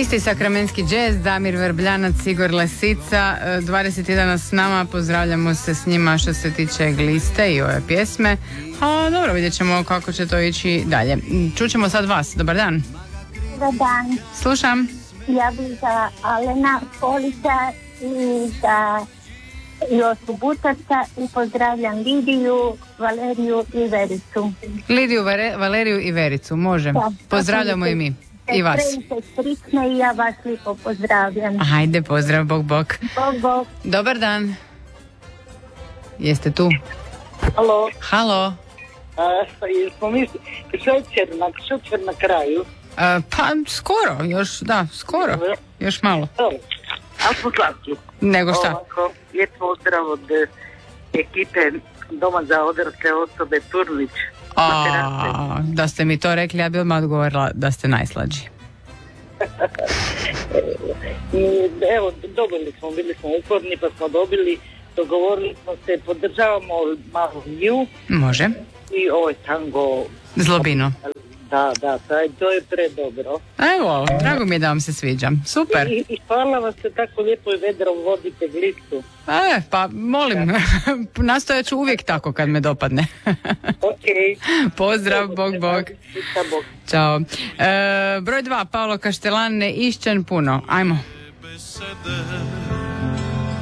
Čisti sakramenski džez, Damir Verbljanac, Igor Lesica, 21 s nama, pozdravljamo se s njima što se tiče gliste i ove pjesme. A dobro, vidjet ćemo kako će to ići dalje. Čućemo sad vas, dobar dan. Dobar dan. Slušam. Ja bih za Alena Polića i za Josu Butaca i pozdravljam Lidiju, Valeriju i Vericu. Lidiju, Valeriju i Vericu, može. Da, pozdravljamo i mi. I vas. Strične i ja vas lijepo pozdravljam. Ajde, pozdrav, bok, bok. Bok, bok. Dobar dan. Jeste tu? Halo. Halo. Jesmo mi šećer na kraju? Pa skoro, skoro. Još malo. A smo slatki. Nego šta? Ovako, lijep pozdrav od ekipe Doma za odrasle osobe Turnić. Da ste mi to rekli, ja bi odmah odgovorila da ste najslađi. Evo, bili smo uporni pa smo dobili, dogovorili smo se, podržavamo malo nju. Može. I ovaj tango. Zlobino. Da, to je predobro. Evo, drago mi je da vam se sviđa. Super. I hvala vas se tako lijepo i vedro vodite glistu. Pa molim, nastojat ću uvijek tako kad me dopadne. Ok. Pozdrav, bog. Ćao. Broj 2, Paolo Kaštelan, ne išćen puno. Ajmo.